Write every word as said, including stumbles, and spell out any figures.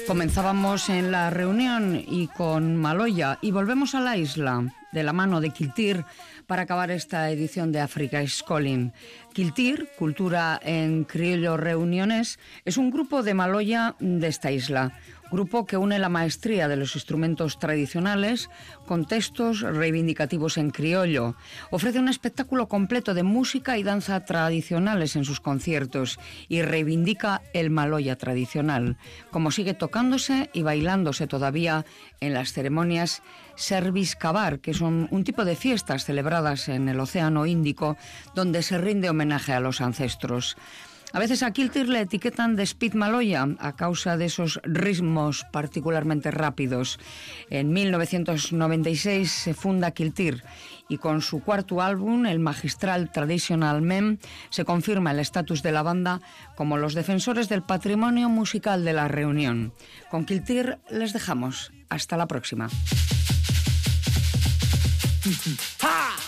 Comenzábamos en La Reunión y con Maloya y volvemos a la isla de la mano de Kiltir para acabar esta edición de Africa is Calling. Kiltir, Cultura en Criollo Reuniones, es un grupo de Maloya de esta isla. Grupo que une la maestría de los instrumentos tradicionales con textos reivindicativos en criollo. Ofrece un espectáculo completo de música y danza tradicionales en sus conciertos y reivindica el Maloya tradicional, como sigue tocándose y bailándose todavía en las ceremonias Service Kabar, que son un tipo de fiestas celebradas en el Océano Índico donde se rinde homenaje a los ancestros. A veces a Kiltir le etiquetan de Speed Maloya a causa de esos ritmos particularmente rápidos. En mil novecientos noventa y seis se funda Kiltir y con su cuarto álbum, el magistral Traditional Men, se confirma el estatus de la banda como los defensores del patrimonio musical de La Reunión. Con Kiltir les dejamos. Hasta la próxima. ¡Ha!